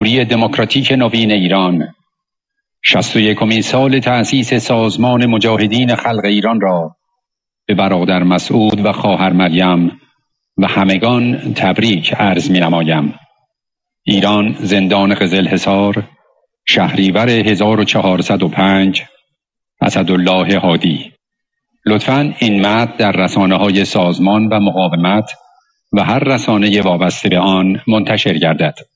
جمهوری دموکراتیک نوین ایران 61مین سال تأسیس سازمان مجاهدین خلق ایران را به برادر مسعود و خواهر مریم و همگان تبریک عرض می‌نمایم. ایران زندان قزلحصار، شهریور 1405. اسدالله هادی. لطفاً این متن در رسانه‌های سازمان و مقاومت و هر رسانه وابسته به آن منتشر گردد.